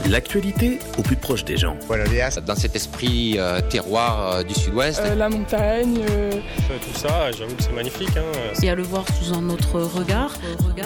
L'actualité au plus proche des gens. Dans cet esprit terroir du sud-ouest. La montagne. Tout ça, j'avoue que c'est magnifique. Et à le voir sous un autre regard.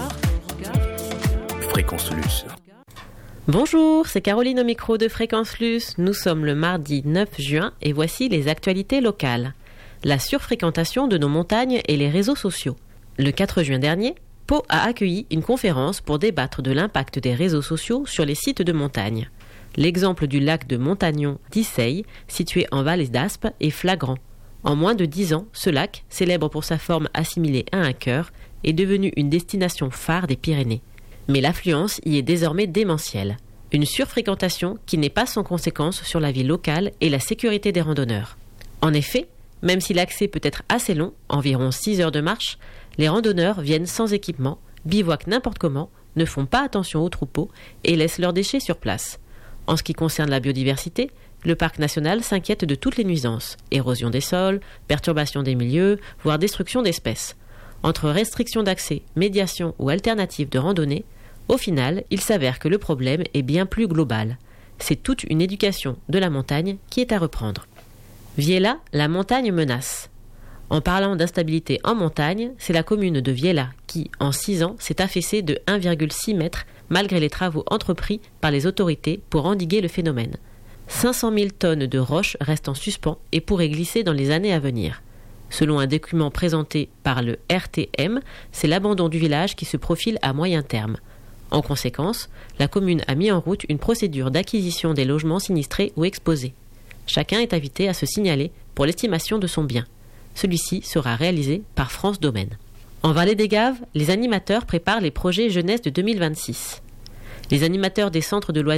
Fréquence Luce. Bonjour, c'est Caroline au micro de Fréquence Luce. Nous sommes le mardi 9 juin et voici les actualités locales. La surfréquentation de nos montagnes et les réseaux sociaux. Le 4 juin dernier, Pau a accueilli une conférence pour débattre de l'impact des réseaux sociaux sur les sites de montagne. L'exemple du lac de Montagnon d'Isseil, situé en vallée d'Aspe, est flagrant. En moins de 10 ans, ce lac, célèbre pour sa forme assimilée à un cœur, est devenu une destination phare des Pyrénées. Mais l'affluence y est désormais démentielle. Une surfréquentation qui n'est pas sans conséquence sur la vie locale et la sécurité des randonneurs. En effet, même si l'accès peut être assez long, environ 6 heures de marche, les randonneurs viennent sans équipement, bivouaquent n'importe comment, ne font pas attention aux troupeaux et laissent leurs déchets sur place. En ce qui concerne la biodiversité, le parc national s'inquiète de toutes les nuisances, érosion des sols, perturbation des milieux, voire destruction d'espèces. Entre restrictions d'accès, médiation ou alternatives de randonnée, au final, il s'avère que le problème est bien plus global. C'est toute une éducation de la montagne qui est à reprendre. Viella, la montagne menace. En parlant d'instabilité en montagne, c'est la commune de Viella qui, en 6 ans, s'est affaissée de 1,6 mètres malgré les travaux entrepris par les autorités pour endiguer le phénomène. 500 000 tonnes de roches restent en suspens et pourraient glisser dans les années à venir. Selon un document présenté par le RTM, c'est l'abandon du village qui se profile à moyen terme. En conséquence, la commune a mis en route une procédure d'acquisition des logements sinistrés ou exposés. Chacun est invité à se signaler pour l'estimation de son bien. Celui-ci sera réalisé par France Domaine. En Vallée des Gaves, les animateurs préparent les projets jeunesse de 2026. Les animateurs des centres de loisirs